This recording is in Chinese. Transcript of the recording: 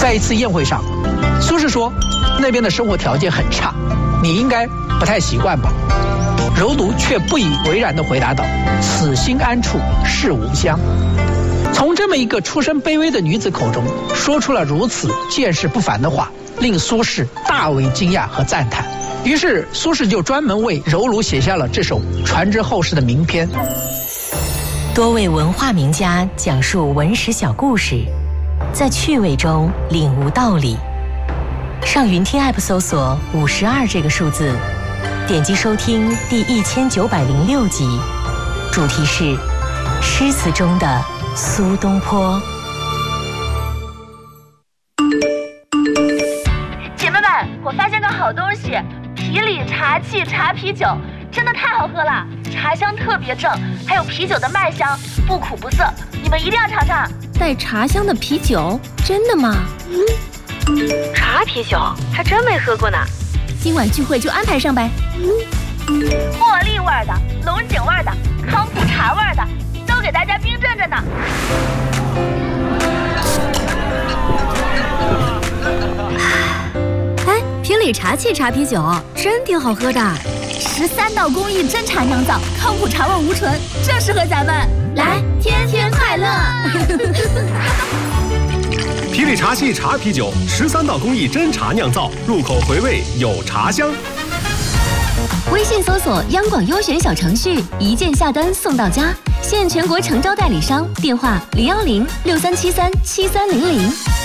在一次宴会上，苏轼说那边的生活条件很差，你应该不太习惯吧？柔奴却不以为然地回答道：“此心安处是吾乡。”从这么一个出身卑微的女子口中说出了如此见识不凡的话，令苏轼大为惊讶和赞叹。于是苏轼就专门为柔奴写下了这首传之后世的名篇。 多位文化名家讲述文史小故事，在趣味中领悟道理。上云听 App 搜索52这个数字，点击收听第1906集，主题是诗词中的苏东坡。 姐妹们，我发现个好东西，皮里茶气茶啤酒，真的太好喝了，茶香特别正，还有啤酒的麦香，不苦不涩，你们一定要尝尝。 带茶香的啤酒，真的吗？ 茶啤酒还真没喝过呢。 今晚聚会就安排上呗。 茉莉味的、龙井味的、康普茶味的，都给大家冰镇着呢。 哎，皮里茶气茶啤酒真挺好喝的 ，13道工艺真茶酿造，康普茶味无醇，正适合咱们。 来，天天快乐！ 皮里茶气茶啤酒，13道工艺真茶酿造，入口回味有茶香。 微信搜索央广优选小程序，一键下单送到家，现全国诚招代理商，电话01063737300。